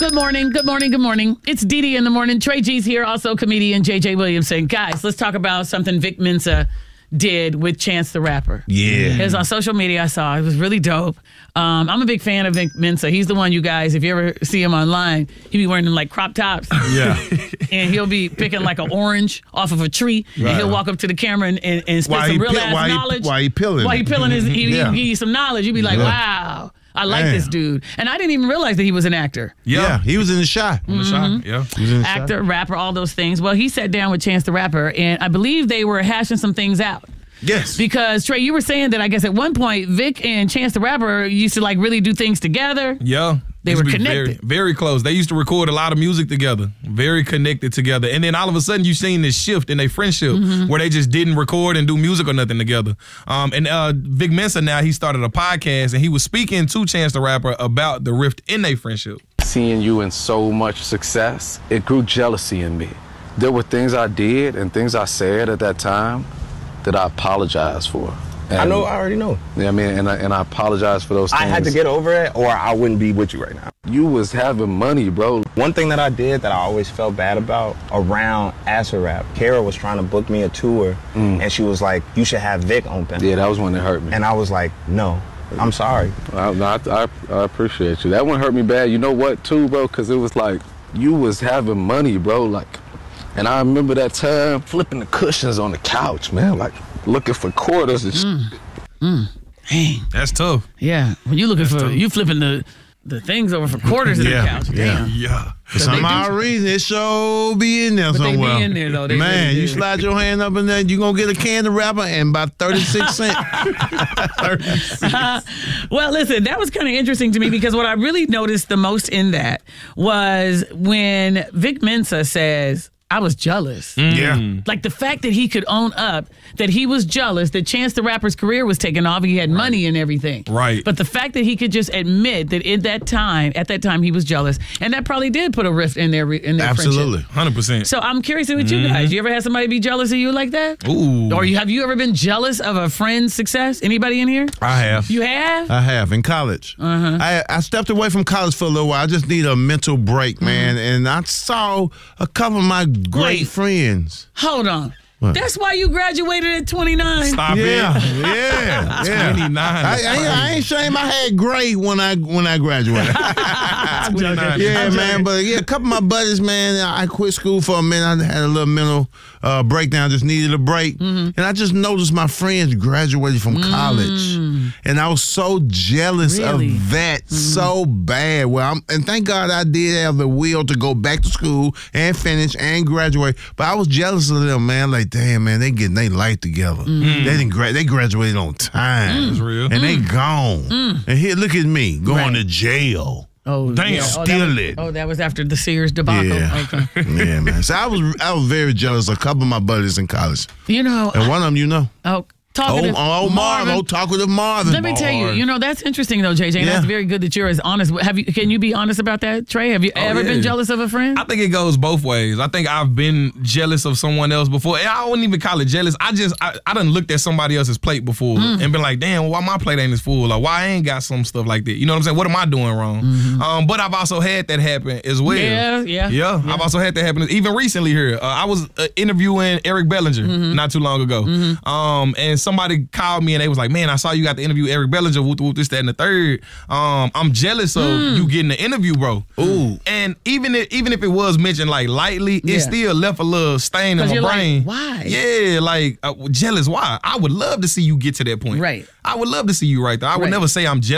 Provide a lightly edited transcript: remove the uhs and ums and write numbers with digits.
Good morning, good morning, good morning. It's Dee Dee in the morning. Trey G's here, also comedian JJ Williamson. Guys, let's talk about something Vic Mensa did with Chance the Rapper. Yeah. It was on social media I saw. It was really dope. I'm a big fan of Vic Mensa. He's the one, you guys, if you ever see him online, he be wearing them like crop tops. Yeah. And he'll be picking like an orange off of a tree. Right. And he'll walk up to the camera and spit some real ass knowledge. While he peeling. While he peeling his, he'll give you some knowledge. You'd be like, wow. I like this dude. And I didn't even realize that he was an actor. Yeah, he was in The Chi. On The Chi, yeah. He was in The Actor, rapper, all those things. Well, he sat down with Chance the Rapper, and I believe they were hashing some things out. Yes. Because, Trey, you were saying that I guess at one point, Vic and Chance the Rapper used to like really do things together. Yeah. They were connected. Very, very close. They used to record a lot of music together. Very connected together. And then all of a sudden you seen this shift in their friendship where they just didn't record and do music or nothing together. Vic Mensa now, he started a podcast and he was speaking to Chance the Rapper about the rift in their friendship. Seeing you in so much success, it grew jealousy in me. There were things I did and things I said at that time that I apologize for. And, I already know. Yeah, I mean, and I apologize for those things. I had to get over it or I wouldn't be with you right now. You was having money, bro. One thing that I did that I always felt bad about around Acid Rap, Kara was trying to book me a tour and she was like, you should have Vic open. Yeah, that was when it hurt me. And I was like, no, I'm sorry. I appreciate you. That one hurt me bad. You know what, too, bro? Because it was like, you was having money, bro. Like, and I remember that time flipping the cushions on the couch, man, like looking for quarters and shit. Dang. That's tough. Yeah. When you looking for, you flipping the things over for quarters in the couch. Damn. Yeah. For some odd reason, it sure be in there somewhere. They be in there, though. Man, you slide your hand up in there, you going to get a can of Rapper and about 36 cents. Well, listen, that was kind of interesting to me because what I really noticed the most in that was when Vic Mensa says, I was jealous. Yeah. Like the fact that he could own up that he was jealous that Chance the Rapper's career was taking off. He had money and everything. Right. But the fact that he could just admit that at that time he was jealous, and that probably did put a rift in their Absolutely. friendship. 100%. So I'm curious with you guys. You ever had somebody be jealous of you like that? Ooh. Or have you ever been jealous of a friend's success? Anybody in here? I have. You have? I have, in college. I stepped away from college for a little while. I just need a mental break, man. And I saw a couple of my great friends. Hold on. What? That's why you graduated at 29. Stop it. Yeah. 29. I ain't ashamed. I had grade when I graduated. 29. Yeah, man. But yeah, a couple of my buddies, man, I quit school for a minute. I had a little mental breakdown. Just needed a break. And I just noticed my friends graduated from college. And I was so jealous of that so bad. Well, and thank God I did have the will to go back to school and finish and graduate. But I was jealous of them, man. Like, damn, man, they getting their life together. They graduated on time. That's real. And they gone. And here, look at me going to jail. Oh, damn! Yeah. Still it. Oh, that was after the Sears debacle. Yeah. Okay. Yeah, man. So I was very jealous of a couple of my buddies in college. You know, And one of them, you know. Talkative Marvin. Talkative Marvin. Let me tell you, that's interesting though, JJ. And that's very good that you're as honest. Can you be honest about that, Trey? Have you ever been jealous of a friend? I think it goes both ways. I think I've been jealous of someone else before. And I wouldn't even call it jealous. I done looked at somebody else's plate before and been like, damn, why my plate ain't as full? Or why I ain't got some stuff like that? You know what I'm saying? What am I doing wrong? But I've also had that happen as well. Yeah. I've also had that happen. Even recently here, I was interviewing Eric Bellinger not too long ago. And somebody called me and they was like, man, I saw you got to interview Eric Bellinger, this, that, and the third. I'm jealous of you getting the interview, bro. Ooh. And even if it was mentioned like lightly, it still left a little stain in my brain. Like, why? Yeah, like jealous. Why? I would love to see you get to that point. Right. I would love to see you right there. I would never say I'm jealous